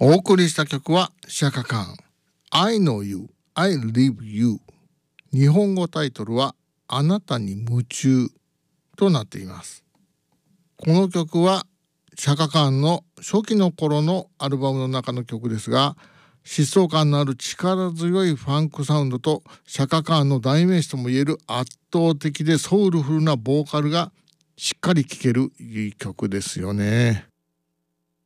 お送りした曲はシャカカン I know you, I live you。 日本語タイトルはあなたに夢中となっています。この曲はシャカカンの初期の頃のアルバムの中の曲ですが、疾走感のある力強いファンクサウンドとシャカカンの代名詞ともいえる圧倒的でソウルフルなボーカルがしっかり聴けるいい曲ですよね。